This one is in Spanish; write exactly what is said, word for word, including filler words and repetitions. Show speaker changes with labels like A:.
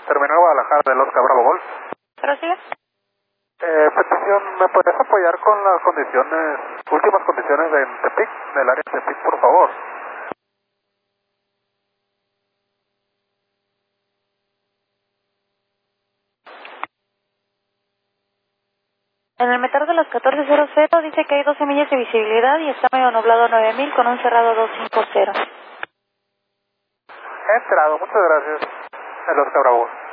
A: Terminal Guadalajara del Oscar Bravo Golf.
B: ¿Prosigue?
A: Eh, petición, ¿me podrías apoyar con las condiciones, últimas condiciones de Tepic, del área de Tepic, por favor?
B: En el metal de las catorce cero cero dice que hay doce millas de visibilidad y está medio nublado nueve mil con un cerrado doscientos cincuenta.
A: He entrado, muchas gracias. El Oscar Bravo.